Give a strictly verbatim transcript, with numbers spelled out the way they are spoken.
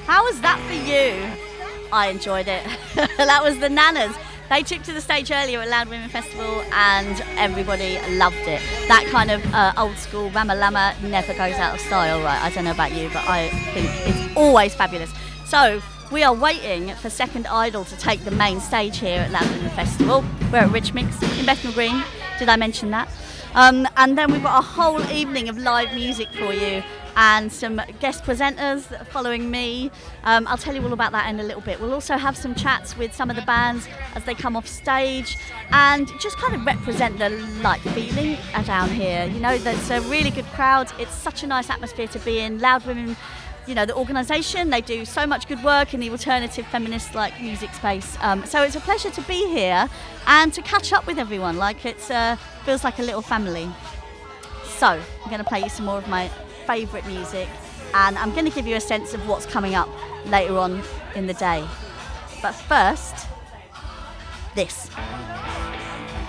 How was that for you? I enjoyed it. That was the Nanas. They took to the stage earlier at Loud Women Festival and everybody loved it. That kind of uh, old school Rama Lama never goes out of style, right? I don't know about you, but I think it's always fabulous. So we are waiting for Second Idol to take the main stage here at Loud Women Festival. We're at Rich Mix in Bethnal Green. Did I mention that? Um, and then we've got a whole evening of live music for you and some guest presenters following me. Um, I'll tell you all about that in a little bit. We'll also have some chats with some of the bands as they come off stage and just kind of represent the like feeling down here. You know, there's a really good crowd. It's such a nice atmosphere to be in. Loud Women, you know, the organisation, they do so much good work in the alternative feminist like music space. Um, so it's a pleasure to be here and to catch up with everyone. Like it uh, feels like a little family. So I'm going to play you some more of my favourite music and I'm going to give you a sense of what's coming up later on in the day. But first, this.